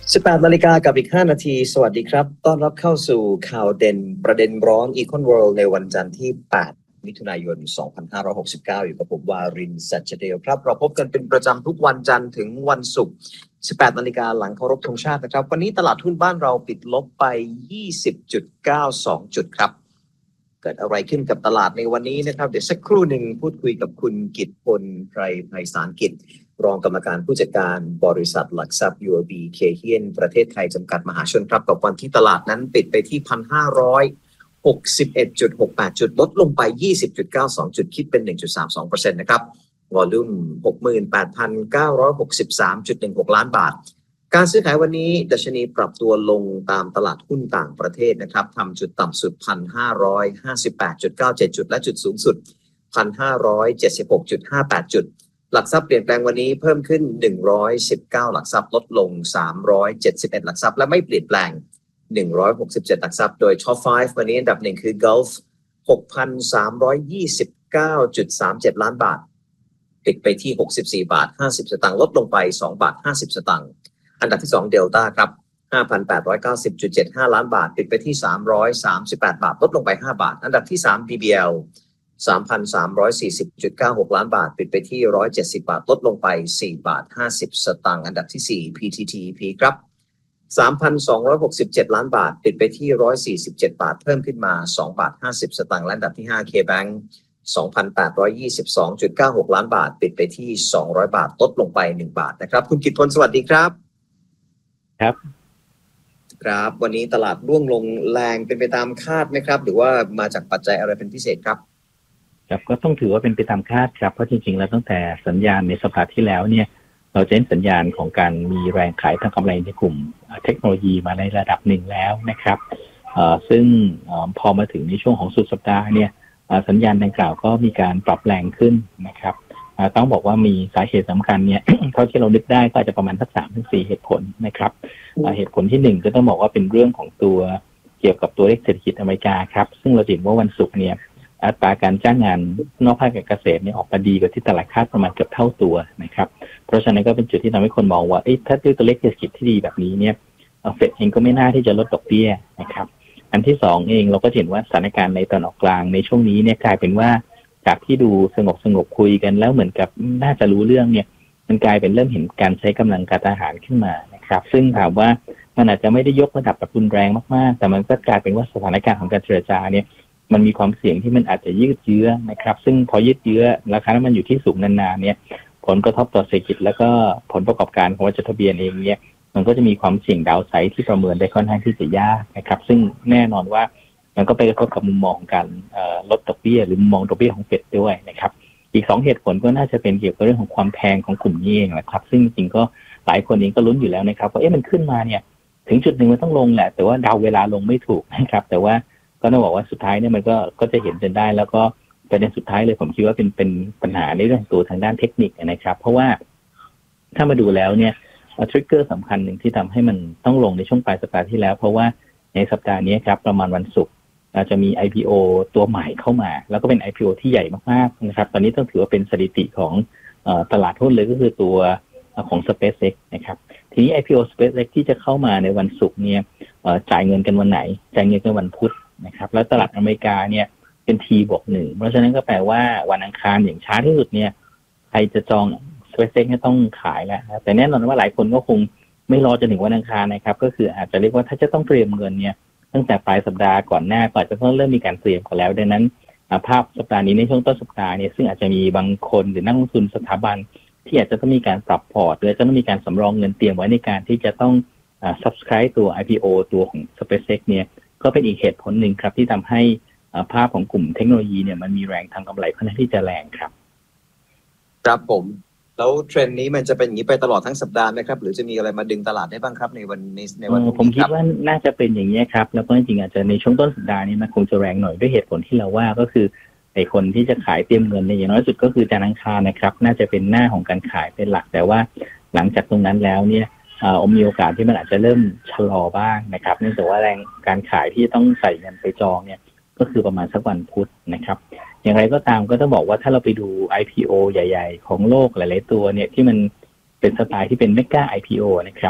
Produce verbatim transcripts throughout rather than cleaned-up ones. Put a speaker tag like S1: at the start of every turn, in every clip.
S1: สิบแปดนาฬิกากับอีกห้านาทีสวัสดีครับต้อนรับเข้าสู่ข่าวเด่นประเด็นร้อน Econ World ในวันจันทร์ที่แปดมิถุนายนสองพันห้าร้อยหกสิบเก้าอยู่กับผมวารินทร์ สัจเดลครับเราพบกันเป็นประจำทุกวันจันทร์ถึงวันศุกร์ สิบแปดนาฬิกาหลังเคารพธงชาตินะครับวันนี้ตลาดหุ้นบ้านเราปิดลบไป ยี่สิบจุดเก้าสอง จุดครับเกิดอะไรขึ้นกับตลาดในวันนี้นะครับเดี๋ยวสักครู่หนึ่งพูดคุยกับคุณกิตติพลไพรไพศาลกิจรองกรรมการผู้จัดการบริษัทหลักทรัพย์ ยู โอ บี เคเฮียนประเทศไทยจำกัดมหาชนครับกับวันที่ตลาดนั้นปิดไปที่ หนึ่งพันห้าร้อยหกสิบเอ็ดจุดหกแปด จุดลดลงไป ยี่สิบจุดเก้าสอง จุดคิดเป็น หนึ่งจุดสามสองเปอร์เซ็นต์ นะครับวอลุ่ม หกหมื่นแปดพันเก้าร้อยหกสิบสามจุดหนึ่งหก ล้านบาทการซื้อขายวันนี้ดัชนีปรับตัวลงตามตลาดหุ้นต่างประเทศนะครับทำจุดต่ำสุด หนึ่งพันห้าร้อยห้าสิบแปดจุดเก้าเจ็ด จุดและจุดสูงสุด หนึ่งพันห้าร้อยเจ็ดสิบหกจุดห้าแปด จุดหลักทรัพย์เปลี่ยนแปลงวันนี้เพิ่มขึ้นหนึ่งร้อยสิบเก้าหลักทรัพย์ลดลงสามร้อยเจ็ดสิบเอ็ดหลักทรัพย์และไม่เปลี่ยนแปลงหนึ่งร้อยหกสิบเจ็ดหลักทรัพย์โดย Top ห้าวันนี้อันดับหนึ่งคือ Gulf หกพันสามร้อยยี่สิบเก้าจุดสามเจ็ด ล้านบาทปิดไปที่หกสิบสี่บาทห้าสิบสตางค์ลดลงไปสองบาทห้าสิบสตางค์อันดับที่สอง Delta ครับ ห้าพันแปดร้อยเก้าสิบจุดเจ็ดห้า ล้านบาทปิดไปที่สามร้อยสามสิบแปดบาทลดลงไปห้าบาทอันดับที่สาม บี บี แอลสามพันสามร้อยสี่สิบจุดเก้าหก ล้านบาทปิดไปที่หนึ่งร้อยเจ็ดสิบบาทลดลงไปสี่บาทห้าสิบสตางค์อันดับที่สี่ พี ที ที อี พี ครับ สามพันสองร้อยหกสิบเจ็ด ล้านบาทปิดไปที่หนึ่งร้อยสี่สิบเจ็ดบาทเพิ่มขึ้นมาสองบาทห้าสิบสตางค์และอันดับที่ห้า K-Bank สองพันแปดร้อยยี่สิบสองจุดเก้าหก ล้านบาทปิดไปที่สองร้อยบาทลดลงไปหนึ่งบาทนะครับคุณกิตติพลสวัสดีครับ
S2: ครับ
S1: ครับวันนี้ตลาดร่วงลงแรงเป็นไปตามคาดไหมครับหรือว่ามาจากปัจจัยอะไรเป็นพิเศษครับ
S2: ครับก็ต้องถือว่าเป็นไปตามคาดครับเพราะจริงๆแล้วตั้งแต่สัญญาณในสัปดาห์ที่แล้วเนี่ยเราจะเห็นสัญญาณของการมีแรงขายทางกำไรในกลุ่มเทคโนโลยีมาในระดับหนึ่งแล้วนะครับซึ่งพอมาถึงในช่วงของสุดสัปดาห์เนี่ยสัญญาณดังกล่าวก็มีการปรับแรงขึ้นนะครับต้องบอกว่ามีสาเหตุสำคัญเนี่ย เท่าที่เรานึกได้ก็อาจจะประมาณสักสามถึงสี่เหตุผลนะครับเหตุผลที่หนึ่งก็ต้องบอกว่าเป็นเรื่องของตัวเกี่ยวกับตัวเลขเศรษฐกิจอเมริกาครับซึ่งเราเห็นว่าวันศุกร์เนี่ยอัตราการจ้างงานนอกภาคการเกษตรเนี่ยออกมาดีกว่าที่ตลาดคาดประมาณเกือบเท่าตัวนะครับเพราะฉะนั้นก็เป็นจุดที่ทำให้คนมองว่าถ้าด้วยตัวเลขเศรษฐกิจที่ดีแบบนี้เนี่ยเฟดเองก็ไม่น่าที่จะลดดอกเบี้ยนะครับอันที่สองเองเราก็เห็นว่าสถานการณ์ในตะวันออกกลางในช่วงนี้เนี่ยกลายเป็นว่าจากที่ดูสงบสงบคุยกันแล้วเหมือนกับน่าจะรู้เรื่องเนี่ยมันกลายเป็นเริ่มเห็นการใช้กำลังการทหารขึ้นมานะครับซึ่งถามว่ามันอาจจะไม่ได้ยกระดับแบบรุนแรงมากๆแต่มันก็กลายเป็นว่าสถานการณ์ของการเจรจาเนี่ยมันมีความเสี่ยงที่มันอาจจะยืดเยื้อนะครับซึ่งพอยืดเยื้อราคาน้ำมันอยู่ที่สูงนานๆเนี่ยผลกระทบต่อเศรษฐกิจแล้วก็ผลประกอบการของบริษัททะเบียนเองเนี่ยมันก็จะมีความเสี่ยงดาวไซด์ที่ประเมินได้ค่อนข้างที่จะยากนะครับซึ่งแน่นอนว่ามันก็ไปกระทบกับมุมมองการลดดอกเบี้ยหรือมุมมองดอกเบี้ยของเฟดด้วยนะครับอีกสองเหตุผลก็น่าจะเป็นเกี่ยวกับเรื่องของความแพงของกลุ่มนี้เองนะครับซึ่งจริงๆก็หลายคนเองก็ลุ้นอยู่แล้วนะครับว่าเอ๊ะมันขึ้นมาเนี่ยถึงจุดหนึ่งมันต้องลงแหละแต่ว่าเดาเวลาลงไม่ถูกนะครับแต่ว่าก็ต้องบอกว่าสุดท้ายเนี่ยมันก็ก็จะเห็นจนได้แล้วก็ประเด็นสุดท้ายเลยผมคิดว่าเป็นเป็นปัญหาในเรื่องตัวทางด้านเทคนิคนะครับเพราะว่าถ้ามาดูแล้วเนี่ยทริกเกอร์สำคัญหนึ่งที่ทำให้มันต้องลงในช่วงปลายสัปดาห์ที่แล้วเพราะว่าในสัปดาห์นี้ครับประมาณวันศุกร์จะมี ไอ พี โอ ตัวใหม่เข้ามาแล้วก็เป็น ไอ พี โอ ที่ใหญ่มากๆนะครับตอนนี้ต้องถือว่าเป็นสถิติของตลาดหุ้นเลยก็คือตัวของ SpaceX นะครับทีนี้ ไอ พี โอ SpaceX ที่จะเข้ามาในวันศุกร์เนี่ยจ่ายเงินกันวันไหนจ่ายเงินกันวันพุธนะครับแล้วตลาดอเมริกาเนี่ยเป็น T บวกหนึ่งเพราะฉะนั้นก็แปลว่าวันอังคารอย่างช้าที่สุดเนี่ยใครจะจอง SpaceX เนี่ยต้องขายแล้วนะแต่แน่นอนว่าหลายคนก็คงไม่รอจนถึงวันอังคารนะครับก็คืออาจจะเรียกว่าถ้าจะต้องเตรียมเงินเนี่ยตั้งแต่ปลายสัปดาห์ก่อนหน้าก่อนจะต้องเริ่มมีการเตรียมกันแล้วดังนั้นภาพสัปดาห์นี้ในช่วงต้นสัปดาห์เนี่ยซึ่งอาจจะมีบางคนหรือนักลงทุนสถาบันที่อาจจะต้องมีการปรับพอร์ตหรือจะต้องมีการสำรองเงินเตรียมไว้ในการที่จะต้อง subscribe ตัว ไอ พี โอ ตัวของ SpaceX เนี่ยก็เป็นอีกเหตุผลหนึ่งครับที่ทำให้ภาพของกลุ่มเทคโนโลยีเนี่ยมันมีแรงทางกำไรค่อนข้างที่จะแรงครับ
S1: ครับผมแล้วเทรนด์นี้มันจะเป็นอย่างนี้ไปตลอดทั้งสัปดาห์ไหมครับหรือจะมีอะไรมาดึงตลาดได้บ้างครับในวันนี้ในวันนี้
S2: ผมคิดว่าน่าจะเป็นอย่างนี้ครับแล้วก็จริงๆอาจจะในช่วงต้นสัปดาห์นี้มันคงจะแรงหน่อยด้วยเหตุผลที่เราว่าก็คือไอ้คนที่จะขายเตรียมเงินในอย่างน้อยสุดก็คือจันทร์อังคารนะครับน่าจะเป็นหน้าของการขายเป็นหลักแต่ว่าหลังจากตรงนั้นแล้วเนี่ยมีโอกาสที่มันอาจจะเริ่มชะลอบ้างนะครับเนื่องจากว่าแรงการขายที่ต้องใส่เงินไปจองเนี่ยก็คือประมาณสักวันพุธนะครับอย่างไรก็ตามก็ต้องบอกว่าถ้าเราไปดู ไอ พี โอ ใหญ่ๆของโลกหลายๆตัวเนี่ยที่มันเป็นสไตล์ที่เป็นเมกะ ไอ พี โอ นะครับ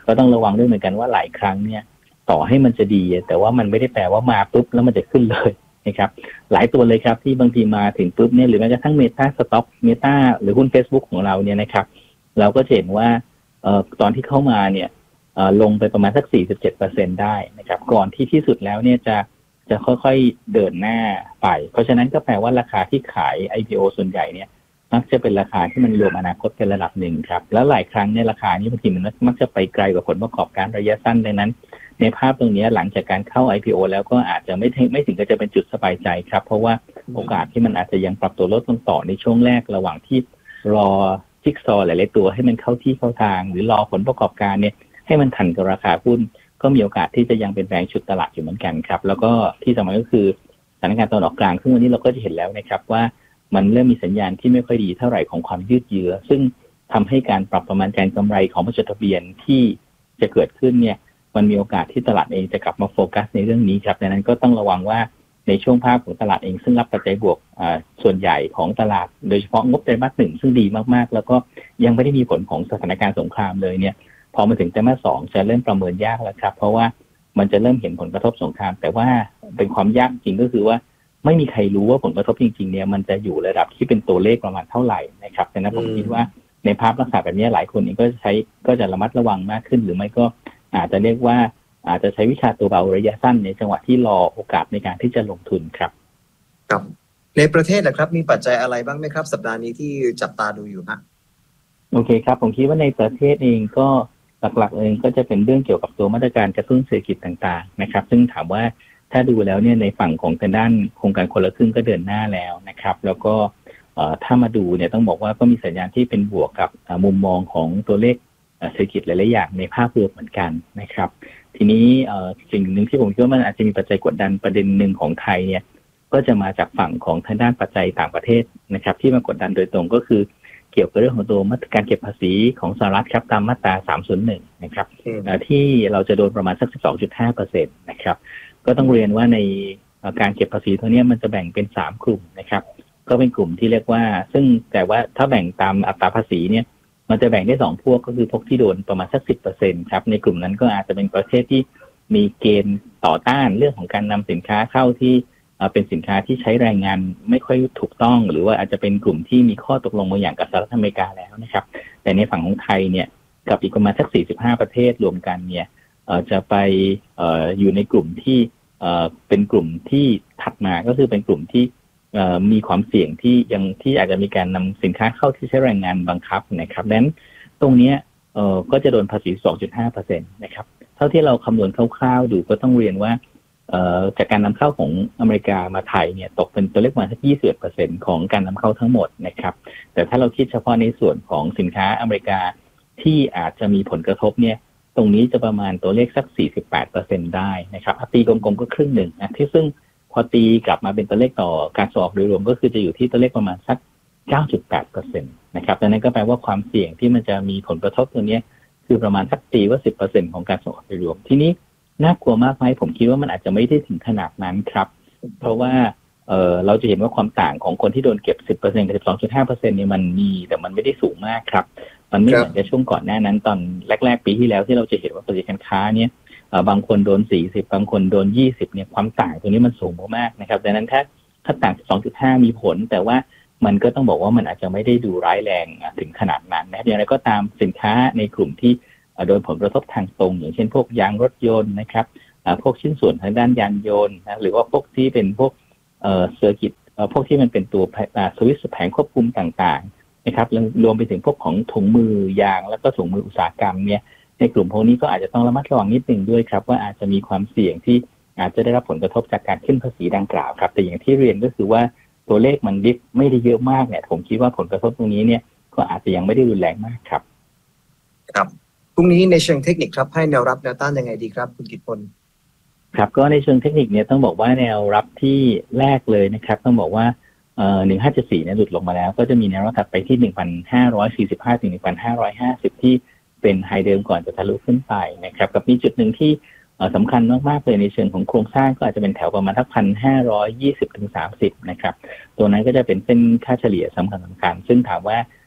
S2: ก็ต้องระวังด้วยเหมือนกันว่าหลายครั้งเนี่ยต่อให้มันจะดีแต่ว่ามันไม่ได้แปลว่ามาปุ๊บแล้วมันจะขึ้นเลยนะครับหลายตัวเลยครับที่บางทีมาถึงปุ๊บเนี่ยหรือแม้กระทั่ง Meta Stock Meta หรือหุ้น Facebook ของเราเนี่ยนะครับเราก็เห็นว่าเอ่อตอนที่เข้ามาเนี่ยเอ่อลงไปประมาณสัก สี่สิบเจ็ดเปอร์เซ็นต์ ได้นะครับก่อนที่ที่สุดแล้วเนี่ยจะจะค่อยๆเดินหน้าไปเพราะฉะนั้นก็แปลว่าราคาที่ขาย ไอ พี โอ ส่วนใหญ่เนี่ยมักจะเป็นราคาที่มันรวมอนาคตเป็นระดับหนึ่งครับแล้วหลายครั้งเนี่ยราคานี้บางทีมันมักจะไปไกลกว่าผลประกอบการระยะสั้นดังนั้นในภาพตรงนี้หลังจากการเข้า ไอ พี โอ แล้วก็อาจจะไม่ไม่ถึงกับจะเป็นจุดสบายใจครับเพราะว่าโอกาสที่มันอาจจะยังปรับตัวลดลงต่อในช่วงแรกระหว่างที่รอจิ๊กซอว์หลายๆตัวให้มันเข้าที่เข้าทางหรือรอผลประกอบการเนี่ยให้มันทันกับราคาหุ้นก็มีโอกาสที่จะยังเป็นแรงฉุดตลาดอยู่เหมือนกันครับแล้วก็ที่สำคัญก็คือสถานการณ์ตะวันออกกลางซึ่งวันนี้เราก็จะเห็นแล้วนะครับว่ามันเริ่มมีสัญญาณที่ไม่ค่อยดีเท่าไหร่ของความยืดเยื้อซึ่งทำให้การปรับประมาณการกำไรของผู้จดทะเบียนที่จะเกิดขึ้นเนี่ยมันมีโอกาสที่ตลาดเองจะกลับมาโฟกัสในเรื่องนี้ครับดังนั้นก็ต้องระวังว่าในช่วงภาพของตลาดเองซึ่งรับปัจจัยบวกส่วนใหญ่ของตลาดโดยเฉพาะงบไตรมาสหนึ่งซึ่งดีมากๆแล้วก็ยังไม่ได้มีผลของสถานการณ์สงครามเลยเนี่ยพอมาถึงไตรมาสสองจะเริ่มประเมินยากแล้วครับเพราะว่ามันจะเริ่มเห็นผลกระทบสงครามแต่ว่าเป็นความยากจริงก็คือว่าไม่มีใครรู้ว่าผลกระทบจริงๆเนี่ยมันจะอยู่ระดับที่เป็นตัวเลขประมาณเท่าไหร่นะครับดังนั้นผมคิดว่าในภาพลักษณะแบบนี้หลายคนเองก็จะใช้ก็จะระมัดระวังมากขึ้นหรือไม่ก็อาจจะเรียกว่าอาจจะใช้วิชาตัวเบาระยะสั้นในจังหวะที่รอโอกาสในการที่จะลงทุนครับ
S1: ครับในประเทศนะครับมีปัจจัยอะไรบ้างไหมครับสัปดาห์นี้ที่จับตาดูอยู่ฮะ
S2: โอเคครับผมคิดว่าในประเทศเองก็หลักๆเองก็จะเป็นเรื่องเกี่ยวกับตัวมาตรการกระตุ้นเศรษฐกิจต่างๆนะครับซึ่งถามว่าถ้าดูแล้วเนี่ยในฝั่งของทางด้านโครงการคนละครึ่งก็เดินหน้าแล้วนะครับแล้วก็ถ้ามาดูเนี่ยต้องบอกว่าก็มีสัญญาณที่เป็นบวกกับมุมมองของตัวเลขเศรษฐกิจหลายๆอย่างในภาพรวมเหมือนกันนะครับทีนี้สิ่งหนึ่งที่ผมคิดว่ามันอาจจะมีปัจจัยกดดันประเด็นหนึ่งของไทยเนี่ยก็จะมาจากฝั่งของทางด้านปัจจัยต่างประเทศนะครับที่มากดดันโดยตรงก็คือเกี่ยวกับเรื่องของตัวมาตรการเก็บภาษีของสหรัฐครับตามมาตราสามศูนย์หนึ่งนะครับที่เราจะโดนประมาณสัก สิบสองจุดห้าเปอร์เซ็นต์ นะครับก็ต้องเรียนว่าในการเก็บภาษีตัวนี้มันจะแบ่งเป็นสามกลุ่มนะครับก็เป็นกลุ่มที่เรียกว่าซึ่งแต่ว่าถ้าแบ่งตามอัตราภาษีเนี่ยมันจะแบ่งได้สองพวกก็คือพวกที่โดนประมาณสัก สิบเปอร์เซ็นต์ ครับในกลุ่มนั้นก็อาจจะเป็นประเทศที่มีเกณฑ์ต่อต้านเรื่องของการนำสินค้าเข้าที่เป็นสินค้าที่ใช้แรงงานไม่ค่อยถูกต้องหรือว่าอาจจะเป็นกลุ่มที่มีข้อตกลงบางอย่างกับสหรัฐอเมริกาแล้วนะครับแต่ในฝั่งของไทยเนี่ยกับอีกประมาณสักสี่สิบห้าประเทศรวมกันเนี่ยจะไป อ, อยู่ในกลุ่มที่เป็นกลุ่มที่ถัดมาก็คือเป็นกลุ่มที่มีความเสี่ยงที่ยังที่อาจจะมีการนำสินค้าเข้าที่ใช้แรงงานบังคับนะครับดังนั้นตรงนี้ก็จะโดนภาษี สองจุดห้าเปอร์เซ็นต์ นะครับเท่าที่เราคำนวณคร่าวๆดูก็ต้องเรียนว่าจากการนำเข้าของอเมริกามาไทยเนี่ยตกเป็นตัวเลขประมาณสัก ยี่สิบเปอร์เซ็นต์ ของการนำเข้าทั้งหมดนะครับแต่ถ้าเราคิดเฉพาะในส่วนของสินค้าอเมริกาที่อาจจะมีผลกระทบเนี่ยตรงนี้จะประมาณตัวเลขสัก สี่สิบแปดเปอร์เซ็นต์ ได้นะครับตีกลมๆก็ครึ่งหนึ่งนะที่ซึ่งพอตีกลับมาเป็นตัวเลขต่อการส่งออกโดยรวมก็คือจะอยู่ที่ตัวเลขประมาณสัก เก้าจุดแปดเปอร์เซ็นต์ นะครับดังนั้นก็แปลว่าความเสี่ยงที่มันจะมีผลกระทบตัวนี้คือประมาณสักตีว่า สิบเปอร์เซ็นต์ ของการส่งออกโดยรวมทีนี้น่ากลัวมากไหมผมคิดว่ามันอาจจะไม่ได้ถึงขนาดนั้นครับเพราะว่าเอ่อเราจะเห็นว่าความต่างของคนที่โดนเก็บ สิบเปอร์เซ็นต์ กับ สิบสองจุดห้าเปอร์เซ็นต์ เนี่ยมันมีแต่มันไม่ได้สูงมากครับมันไม่เหมือนกับช่วงก่อนหน้านั้นตอนแรกๆปีที่แล้วที่เราจะเห็นว่าภาษีการค้าเนี่ยบางคนโดนสี่สิบบางคนโดนยี่สิบเนี่ยความต่างตรงนี้มันสูงมากๆนะครับดังนั้นถ้าถ้าต่าง สิบสองจุดห้า มีผลแต่ว่ามันก็ต้องบอกว่ามันอาจจะไม่ได้ดูร้ายแรงถึงขนาดนั้นนะครับอย่างไรก็ตามสินค้าในกลุ่มที่โดนผลกระทบทางตรงอย่างเช่นพวกยางรถยนต์นะครับพวกชิ้นส่วนทางด้านยานยนต์นะหรือว่าพวกที่เป็นพวกเอ่อเซอร์กิตพวกที่มันเป็นตัวสวิตช์แผงควบคุมต่างๆนะครับรวมไปถึงพวกของถุงมือยางแล้วก็ถุงมืออุตสาหกรรมเนี่ยในกลุ่มพวกนี้ก็อาจจะต้องระมัดระวังนิดนึงด้วยครับว่าอาจจะมีความเสี่ยงที่อาจจะได้รับผลกระทบจากการขึ้นภาษีดังกล่าวครับแต่อย่างที่เรียนก็คือว่าตัวเลขมันดิฟไม่ได้เยอะมากเนี่ยผมคิดว่าผลกระทบตรงนี้เนี่ยก็อาจจะยังไม่ได้รุนแรงมากครับ
S1: ครับพรุ่งนี้ในเชิงเทคนิคครับให้แนวรับแนวต้านยังไงดีครับคุณกิตพล
S2: ครับก็ในเชิงเทคนิคเนี่ยต้องบอกว่าแนวรับที่แรกเลยนะครับต้องบอกว่าเอ่อหนึ่งพันห้าร้อยเจ็ดสิบสี่เนี่ยหลุดลงมาแล้วก็จะมีแนวรับถัดไปที่ หนึ่งพันห้าร้อยสี่สิบห้า ถึง หนึ่งพันห้าร้อยห้าสิบ ที่เป็นไฮเดิมก่อนจะทะลุขึ้นไปนะครับกับมีจุดหนึ่งที่สำคัญมากๆเลยในเชิงของโครงสร้างก็อาจจะเป็นแถวประมาณทัก หนึ่งพันห้าร้อยยี่สิบ ถึง สามสิบนะครับตัวนั้นก็จะเป็นเส้นค่าเฉลี่ยสำคัญสำคัญซึ่งถามว่า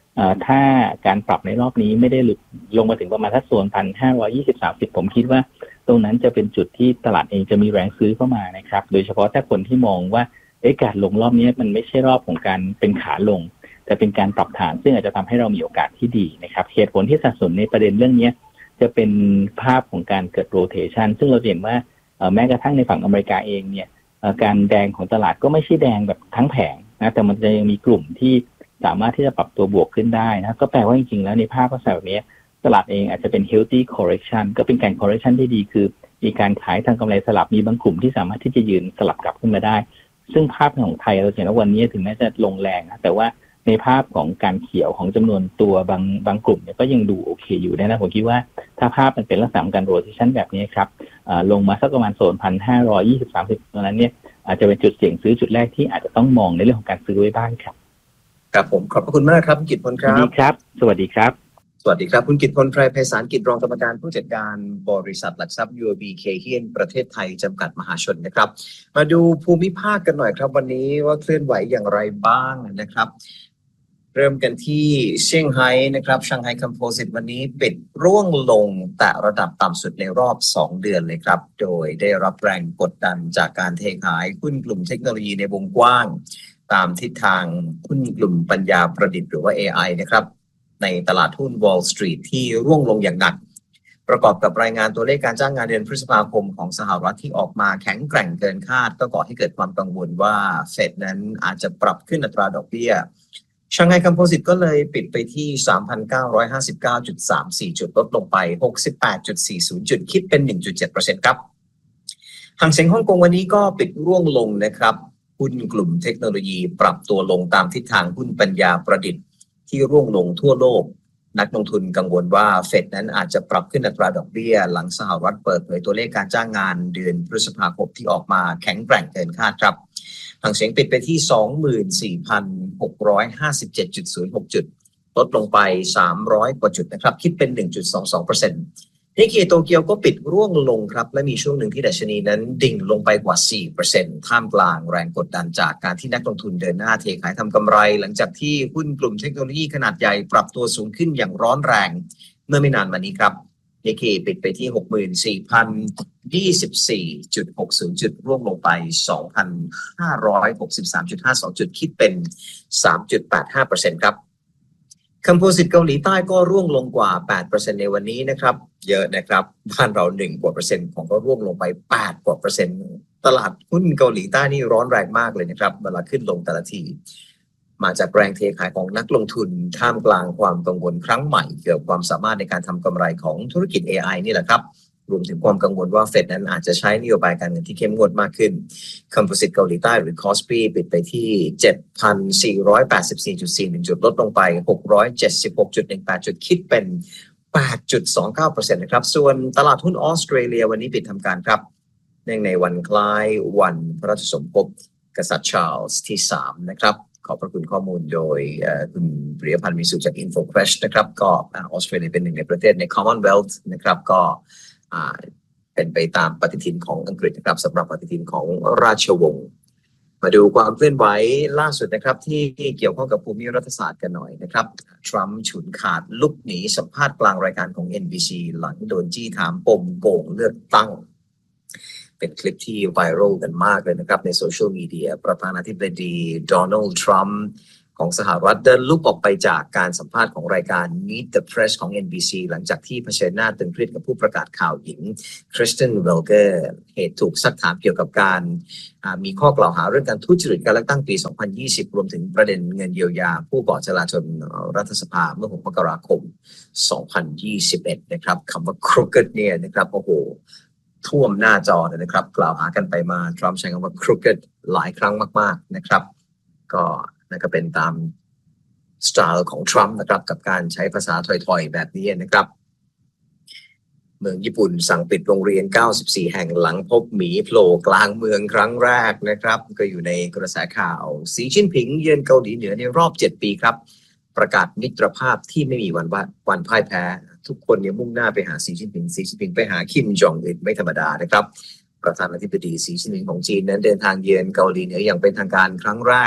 S2: ถ้าการปรับในรอบนี้ไม่ได้หลุดลงมาถึงประมาณสักโซน หนึ่งพันห้าร้อยยี่สิบ สามสิบ ผมคิดว่าตรงนั้นจะเป็นจุดที่ตลาดเองจะมีแรงซื้อเข้ามานะครับโดยเฉพาะถ้าคนที่มองว่าเอ๊ะการลงรอบนี้มันไม่ใช่รอบของการเป็นขาลงแต่เป็นการปรับฐานซึ่งอาจจะทำให้เรามีโอกาสที่ดีนะครับเหตุผลที่สนับสนุนในประเด็นเรื่องนี้จะเป็นภาพของการเกิด rotation ซึ่งเราเห็นว่าแม้กระทั่งในฝั่งอเมริกาเองเนี่ยการแดงของตลาดก็ไม่ใช่แดงแบบทั้งแผงนะแต่มันจะยังมีกลุ่มที่สามารถที่จะปรับตัวบวกขึ้นได้นะก็แปลว่าจริงๆแล้วในภาพลักษณะแบบนี้ตลาดเองอาจจะเป็น healthy correction ก็เป็นการ correction ที่ดีคือมีการขายทางกำไรสลับมีบางกลุ่มที่สามารถที่จะยืนสลับกลับขึ้นมาได้ซึ่งภาพของไทยเราเห็นว่าวันนี้ถึงแม้จะลงแรงนะแต่ว่าในภาพของการเขียวของจำนวนตัวบางบางกลุ่มเนี่ยก็ยังดูโอเคอยู่นะผมคิดว่าถ้าภาพมันเป็นลักษณะของการ rotation แบบนี้ครับลงมาสักประมาณโซน หนึ่งพันห้าร้อยยี่สิบ สามสิบ ตรงนั้นเนี่ยอาจจะเป็นจุดเสี่ยงซื้อจุดแรกที่อาจจะต้องมองในเรื่องของการซื้อไว้บ้างครับ
S1: ครับผมขอบพระคุณมากครับคุณกิตพลครับ
S2: สวัสดีครับสวัสดีครับ
S1: สวัสดีครับคุณกิตพลไพรไพศาลกิจรองกรรมการผู้จัดการบริษัทหลักทรัพย์ ยู โอ บี เค เฮียนประเทศไทยจำกัดมหาชนนะครับมาดูภูมิภาคกันหน่อยครับวันนี้ว่าเคลื่อนไหวอย่างไรบ้างนะครับเริ่มกันที่เซี่ยงไฮ้นะครับชังไฮ้คอมโพสิตวันนี้ปิดร่วงลงแต่ระดับต่ำสุดในรอบสองเดือนเลยครับโดยได้รับแรงกดดันจากการเทขายหุ้นกลุ่มเทคโนโลยีในวงกว้างตามทิศทางหุ้นกลุ่มปัญญาประดิษฐ์หรือว่า เอ ไอ นะครับในตลาดหุ้น Wall Street ที่ร่วงลงอย่างหนักประกอบกับรายงานตัวเลขการจ้างงานเดือนพฤษภาคมของสหรัฐที่ออกมาแข็งแกร่งเกินคาดก็ก่อให้เกิดความกังวลว่าเฟดนั้นอาจจะปรับขึ้นอัตราดอกเบี้ยชังไฮ้คอมโพสิตก็เลยปิดไปที่ สามพันเก้าร้อยห้าสิบเก้าจุดสามสี่ จุดลดลงไป หกสิบแปดจุดสี่ศูนย์ จุดคิดเป็น หนึ่งจุดเจ็ดเปอร์เซ็นต์ ครับหางเส็งฮ่องกงวันนี้ก็ปิดร่วงลงนะครับหุ้นกลุ่มเทคโนโลยีปรับตัวลงตามทิศทางหุ้นปัญญาประดิษฐ์ที่ร่วงลงทั่วโลกนักลงทุนกังวลว่าเฟดนั้นอาจจะปรับขึ้นอัตราดอกเบี้ยหลังสหรัฐเปิดเผยตัวเลขการจ้างงานเดือนพฤษภาคมที่ออกมาแข็งแกร่งเกินคาดครับหางเส็งปิดไปที่ สองหมื่นสี่พันหกร้อยห้าสิบเจ็ดจุดศูนย์หก จุดลดลงไปสามร้อยกว่าจุดนะครับคิดเป็น หนึ่งจุดสองสองเปอร์เซ็นต์ นิกเกอิโตเกียวก็ปิดร่วงลงครับและมีช่วงหนึ่งที่ดัชนีนั้นดิ่งลงไปกว่า สี่เปอร์เซ็นต์ ท่ามกลางแรงกดดันจากการที่นักลงทุนเดินหน้าเทขายทำกำไรหลังจากที่หุ้นกลุ่มเทคโนโลยีขนาดใหญ่ปรับตัวสูงขึ้นอย่างร้อนแรงเมื่อไม่นานมานี้ครับนิกเกอิปิดไปที่ หกหมื่นสี่พันยี่สิบสี่จุดหกศูนย์ จุดร่วงลงไป สองพันห้าร้อยหกสิบสามจุดห้าสอง จุดคิดเป็น สามจุดแปดห้าเปอร์เซ็นต์ ครับคอมโพสิตเกาหลีใต้ก็ร่วงลงกว่า แปดเปอร์เซ็นต์ ในวันนี้นะครับเยอะนะครับบ้านเราหนึ่งกว่าเปอร์เซ็นต์ของก็ร่วงลงไปแปดกว่าเปอร์เซ็นต์ตลาดหุ้นเกาหลีใต้นี่ร้อนแรงมากเลยนะครับเวลาขึ้นลงแต่ละทีมาจากแรงเทขายของนักลงทุนท่ามกลางความกังวลครั้งใหม่เกี่ยวกับความสามารถในการทำกำไรของธุรกิจ เอ ไอ นี่แหละครับรวมถึงความกังวลว่าเฟดนั้นอาจจะใช้นโยบายการเงินที่เข้มงวดมากขึ้นคอมโพสิตเกาหลีใต้หรือคอสปีปิดไปที่ เจ็ดพันสี่ร้อยแปดสิบสี่จุดสี่หนึ่ง จุดลดลงไป หกร้อยเจ็ดสิบหกจุดหนึ่งแปด จุดคิดเป็น แปดจุดสองเก้าเปอร์เซ็นต์ นะครับส่วนตลาดหุ้นออสเตรเลียวันนี้ปิดทำการครับเนื่องในวันคล้ายวันพระราชสมภพกษัตริย์ชาร์ลส์ที่สามนะครับขอบพระคุณข้อมูลโดยคุณปริยพันธ์มีสุขจาก InfoCrash นะครับก็ออสเตรเลียเป็นหนึ่งในประเทศใน Commonwealth นะครับก็เป็นไปตามปฏิทินของอังกฤษนะครับสำหรับปฏิทินของราชวงศ์มาดูความเคลื่อนไหวล่าสุดนะครับที่เกี่ยวข้องกับภูมิรัฐศาสตร์กันหน่อยนะครับทรัมป์ฉุนขาดลุกหนีสัมภาษณ์กลางรายการของ เอ็น บี ซี หลังโดนจี้ถามปมโกงเลือกตั้งเป็นคลิปที่ไวรัลกันมากเลยนะครับในโซเชียลมีเดียประธานาธิบดีโดนัลด์ทรัมป์ของสหรัฐเดินลุกออกไปจากการสัมภาษณ์ของรายการ Meet the Press ของ เอ็น บี ซี หลังจากที่เผชิญหน้าตึงเครียดกับผู้ประกาศข่าวหญิงคริสตินเวลเกอร์เหตุถูกซักถามเกี่ยวกับการมีข้อกล่าวหาเรื่องการทุจริตการเลือกตั้งปีสองพันยี่สิบรวมถึงประเด็นเงินเยียวยาผู้ก่อจลาจลรัฐสภาเมื่อหกมกราคมสองพันยี่สิบเอ็ดนะครับคำว่า crooked เนี่ยนะครับโอ้โหท่วมหน้าจอเลยนะครับกล่าวหากันไปมาทรัมป์ใช้คำว่า crooked หลายครั้งมากๆนะครับก็นั่นก็เป็นตามสไตล์ของทรัมป์นะครับกับการใช้ภาษาถอยๆแบบนี้นะครับเมืองญี่ปุ่นสั่งปิดโรงเรียนเก้าสิบสี่แห่งหลังพบหมีโผล่กลางเมืองครั้งแรกนะครับก็อยู่ในกระแสข่าวสีจิ้นผิงเยือนเกาหลีเหนือในรอบเจ็ดปีครับประกาศมิตรภาพที่ไม่มีวันว่าวันพ่ายแพ้ทุกคนเนี่ยมุ่งหน้าไปหาสีจิ้นผิงสีจิ้นผิงไปหาคิมจองอึนไม่ธรรมดานะครับประธานาธิบดีสีจิ้นผิงของจีนนั้นเดินทางเยือนเกาหลีเหนืออย่างเป็นทางการครั้งแรก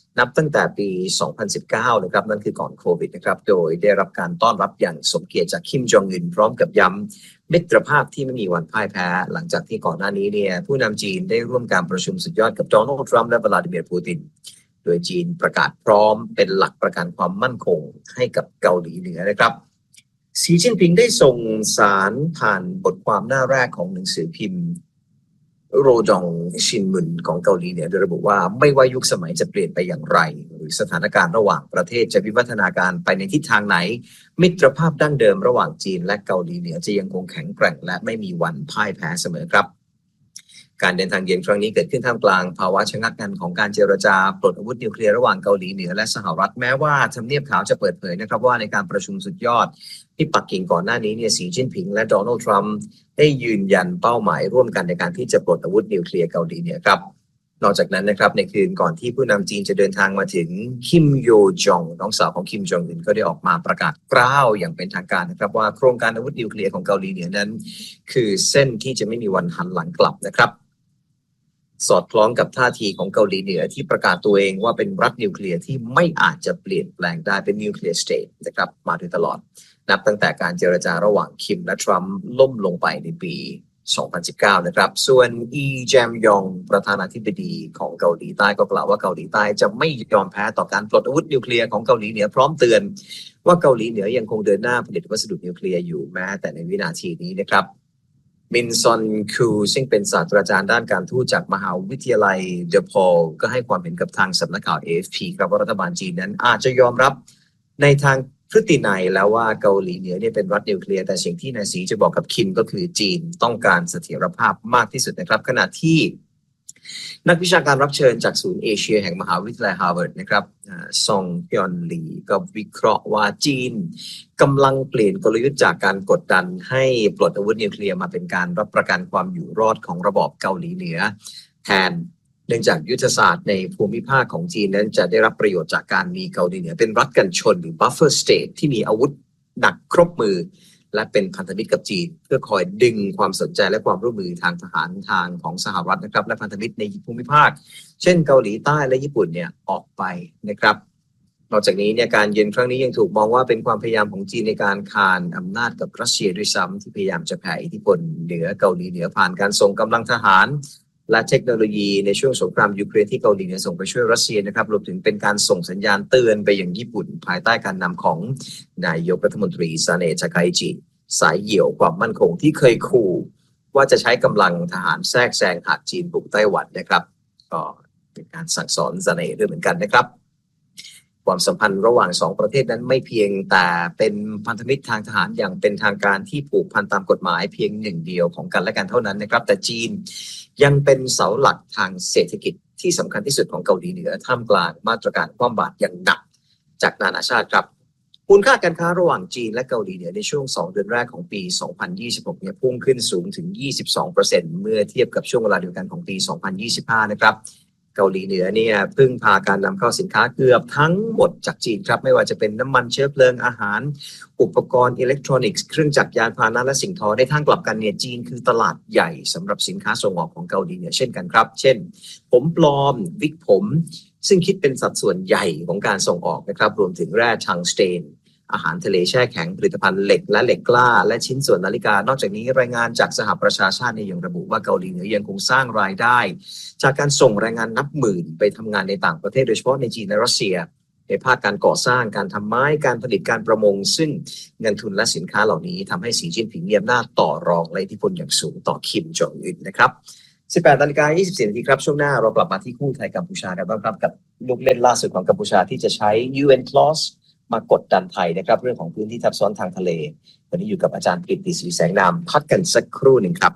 S1: นับตั้งแต่ปี สองพันสิบเก้า นะครับนั่นคือก่อนโควิดนะครับโดยได้รับการต้อนรับอย่างสมเกียรติจากคิมจองอึนพร้อมกับย้ำมิตรภาพที่ไม่มีวันพ่ายแพ้หลังจากที่ก่อนหน้านี้เนี่ยผู้นำจีนได้ร่วมการประชุมสุดยอดกับโดนัลด์ทรัมป์และวลาดิเมียร์ปูตินโดยจีนประกาศพร้อมเป็นหลักประกันความมั่นคงให้กับเกาหลีเหนือนะครับสีจิ้นผิงได้ส่งสารผ่านบทความหน้าแรกของหนังสือพิมพ์โรจองชินมุนของเกาหลีเหนือโดยระบุว่าไม่ว่ายุคสมัยจะเปลี่ยนไปอย่างไรหรือสถานการณ์ระหว่างประเทศจะวิวัฒนาการไปในทิศทางไหนมิตรภาพดั้งเดิมระหว่างจีนและเกาหลีเหนือจะยังคงแข็งแกร่งและไม่มีวันพ่ายแพ้เสมอครับการเดินทางเยือนครั้งนี้เกิดขึ้นท่ามกลางภาวะชะงักงันของการเจรจาปลดอาวุธนิวเคลียร์ระหว่างเกาหลีเหนือและสหรัฐแม้ว่าทำเนียบขาวจะเปิดเผยนะครับว่าในการประชุมสุดยอดที่ปักกิ่งก่อนหน้านี้เนี่ยสีจิ้นผิงและโดนัลด์ทรัมป์ได้ยืนยันเป้าหมายร่วมกันในการที่จะปลดอาวุธนิวเคลียร์เกาหลีเหนือครับนอกจากนั้นนะครับในคืนก่อนที่ผู้นำจีนจะเดินทางมาถึงคิมโยจองน้องสาวของคิมจองอึนก็ได้ออกมาประกาศกล้าวอย่างเป็นทางการนะครับว่าโครงการอาวุธนิวเคลียร์ของเกาหลีเหนือนั้นคือเส้นที่จะไม่มีวันหันหลังกลับนะครับสอดคล้องกับท่าทีของเกาหลีเหนือที่ประกาศตัวเองว่าเป็นรัฐนิวเคลียร์ที่ไม่อาจจะเปลี่ยนแปลงได้เป็นนิวเคลียร์สเตทนะครับมาโดยตลอดนับตั้งแต่การเจรจาระหว่างคิมและทรัมป์ล่มลงไปในปี สองพันสิบเก้า นะครับส่วนอีแจมยองประธานาธิบดีของเกาหลีใต้ก็กล่าวว่าเกาหลีใต้จะไม่ยอมแพ้ต่อการปลดอาวุธนิวเคลียร์ของเกาหลีเหนือพร้อมเตือนว่าเกาหลีเหนือยังคงเดินหน้าผลิตวัสดุนิวเคลียร์อยู่แม้แต่ในวินาทีนี้นะครับมินซอนคูซึ่งเป็นศาสตราจารย์ด้านการทูตจากมหาวิทยาลัยเดอพอลก็ให้ความเห็นกับทางสำนักข่าว เอ เอฟ พี ครับว่ารัฐบาลจีนนั้นอาจจะยอมรับในทางพฤตินัยแล้วว่าเกาหลีเหนือเนี่ยเป็นรัฐนิวเคลียร์แต่สิ่งที่นายสีจะบอกกับคิมก็คือจีนต้องการเสถียรภาพมากที่สุดนะครับขณะที่นักวิชาการรับเชิญจากศูนย์เอเชียแห่งมหาวิทยาลัยฮาร์วาร์ดนะครับซองฮยอนลีก็วิเคราะห์ว่าจีนกำลังเปลี่ยนกลยุทธ์จากการกดดันให้ปลดอาวุธนิวเคลียร์มาเป็นการรับประกันความอยู่รอดของระบอบเกาหลีเหนือแทนเนื่องจากยุทธศาสตร์ในภูมิภาคของจีนนั้นจะได้รับประโยชน์จากการมีเกาหลีเหนือเป็นรัฐกันชนหรือ buffer state ที่มีอาวุธหนักครบมือและเป็นพันธมิตรกับจีนเพื่อคอยดึงความสนใจและความร่วมมือทางทหารทางของสหรัฐนะครับและพันธมิตรในภูมิภาคเช่นเกาหลีใต้และญี่ปุ่นเนี่ยออกไปนะครับนอกจากนี้เนี่ยการเยือนครั้งนี้ยังถูกมองว่าเป็นความพยายามของจีนในการคานอำนาจกับรัสเซียด้วยซ้ำที่พยายามจะแผ่อิทธิพลเหนือเกาหลีเหนือผ่านการส่งกำลังทหารและเทคโนโลยีในช่วงสงครามยูเครนที่เกาหลีเหนือส่งไปช่วยรัสเซียนะครับรวมถึงเป็นการส่งสัญญาณเตือนไปยังญี่ปุ่นภายใต้การนำของนายกรัฐมนตรีซาเนะ ทาคาอิจิสายเหี่ยวความมั่นคงที่เคยขู่ว่าจะใช้กำลังทหารแทรกแซงหากจีนบุกไต้หวันนะครับก็เป็นการสั่งสอนซาเนะด้วยเหมือนกันนะครับความสัมพันธ์ระหว่างสองประเทศนั้นไม่เพียงแต่เป็นพันธมิตรทางทหารอย่างเป็นทางการที่ผูกพันตามกฎหมายเพียงหนึ่งเดียวของกันและกันเท่านั้นนะครับแต่จีนยังเป็นเสาหลักทางเศรษฐกิจที่สำคัญที่สุดของเกาหลีเหนือท่ามกลางมาตรการคว่ำบาตรอย่างหนักจากนานาชาติครับมูลค่าการค้าระหว่างจีนและเกาหลีเหนือในช่วงสองเดือนแรกของปี สองพันยี่สิบหก เนี่ยพุ่งขึ้นสูงถึง ยี่สิบสองเปอร์เซ็นต์ เมื่อเทียบกับช่วงเวลาเดียวกันของปี สองพันยี่สิบห้า นะครับเกาหลีเหนือเนี่ยพึ่งพาการนำเข้าสินค้าเกือบทั้งหมดจากจีนครับไม่ว่าจะเป็นน้ำมันเชื้อเพลิงอาหารอุปกรณ์อิเล็กทรอนิกส์เครื่องจักรยานพาหนะและสิ่งทอในทางกลับกันเนี่ยจีนคือตลาดใหญ่สำหรับสินค้าส่งออกของเกาหลีเหนือเช่นกันครับเช่นผมปลอมวิกผมซึ่งคิดเป็นสัดส่วนใหญ่ของการส่งออกนะครับรวมถึงแร่ทังสเตนอาหารทะเลแช่แข็งผลิตภัณฑ์เหล็กและเหล็กกล้าและชิ้นส่วนนาฬิกานอกจากนี้รายงานจากสหประชาชาติในยังระบุว่าเกาหลีเหนือยังคงสร้างรายได้จากการส่งแรงงานนับหมื่นไปทำงานในต่างประเทศโดยเฉพาะในจีนและรัสเซียในภาคการก่อสร้างการทำไม้การผลิตการประมงซึ่งเงินทุนและสินค้าเหล่านี้ทำให้สีจิ้นผิงมีอำนาจต่อรองและอิทธิพลอย่างสูงต่อคิมจองอึนนะครับสิบแปดนาฬิกายี่สิบสี่นาทีครับช่วงหน้าเรากลับมาที่คู่ไทยกัมพูชากันบ้างครับกับลูกเล่นล่าสุดของกัมพูชาที่จะใช้ ยู เอ็น Clauseมากดดันไทยนะครับเรื่องของพื้นที่ทับซ้อนทางทะเลวันนี้อยู่กับอาจารย์กฤติศรีแสงนามพักกันสักครู่หนึ่งครับ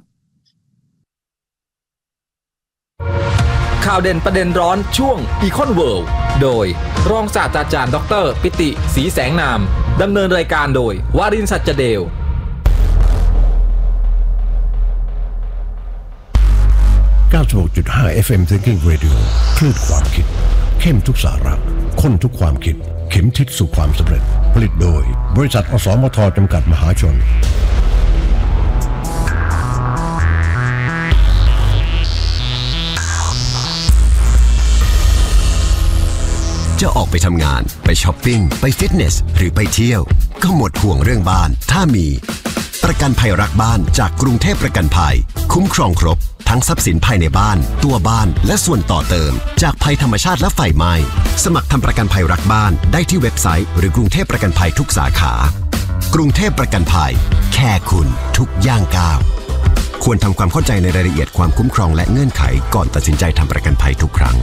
S3: ข่าวเด่นประเด็นร้อนช่วง Econ World โดยรองศาสตราจารย์ดรปิติศรีแสงนามดำเนินรายการโดยวารินทร์ สัจเดล
S4: เก้าสิบหกจุดห้า เอฟ เอ็ม Thinking Radio คลื่นความคิดเข้มทุกสาระข้นทุกความคิดเข็มทิศสู่ความสำเร็จผลิตโดยบริษัทอสมทจำกัดมหาชน
S5: ออกไปทำงานไปช้อปปิ้งไปฟิตเนสหรือไปเที่ยวก็หมดห่วงเรื่องบ้านถ้ามีประกันภัยรักบ้านจากกรุงเทพประกันภัยคุ้มครองครบทั้งทรัพย์สินภายในบ้านตัวบ้านและส่วนต่อเติมจากภัยธรรมชาติและไฟไหม้สมัครทำประกันภัยรักบ้านได้ที่เว็บไซต์หรือกรุงเทพประกันภัยทุกสาขากรุงเทพประกันภัยแค่คุณทุกย่างก้าวควรทำความเข้าใจในรายละเอียดความคุ้มครองและเงื่อนไขก่อนตัดสินใจทำประกันภัยทุกครั้ง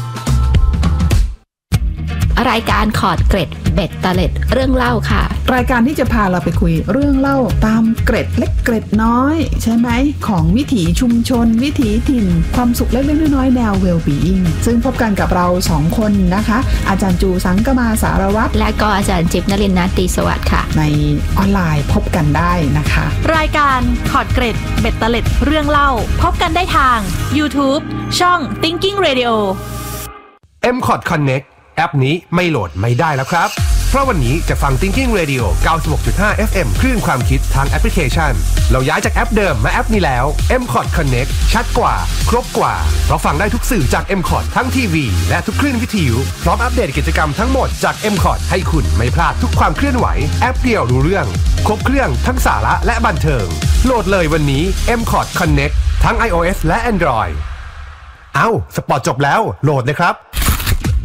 S6: รายการขอดเกร็ดเบ็ดเตล็ดเรื่องเล่าค่ะ
S7: รายการที่จะพาเราไปคุยเรื่องเล่าตามเกร็ดเล็กเกร็ดน้อยใช่ไหมของวิถีชุมชนวิถีถิ่นความสุขเล็กๆน้อยๆแนว well-being ซึ่งพบกันกับเราสองคนนะคะอาจารย์จูสังกมาสารวัตร
S6: และก็อาจารย์จิ๊บนฤมลนาฏ ตรีสวัสดิ์ค่ะ
S7: ในออนไลน์พบกันได้นะคะ
S8: รายการขอดเกร็ดเบ็ดเตล็ดเรื่องเล่าพบกันได้ทาง YouTube ช่อง Thinking Radio
S9: เอ็ม คอท Connect แอปนี้ไม่โหลดไม่ได้แล้วครับเพราะวันนี้จะฟัง Thinking Radio เก้าสิบหกจุดห้า เอฟ เอ็ม คลื่นความคิดทางแอปพลิเคชันเราย้ายจากแอปเดิมมาแอปนี้แล้ว เอ็ม คอท Connect ชัดกว่าครบกว่าเพราะฟังได้ทุกสื่อจาก เอ็ม คอท ทั้งทีวีและทุกคลื่นวิทยุพร้อมอัปเดตกิจกรรมทั้งหมดจาก เอ็ม คอท ให้คุณไม่พลาดทุกความเคลื่อนไหวแอปเดียวรู้เรื่องครบเครื่องทั้งสาระและบันเทิงโหลดเลยวันนี้ เอ็ม คอท Connect ทั้ง iOS และ Android เอ้าสปอร์ตจบแล้วโหลดเลยครับ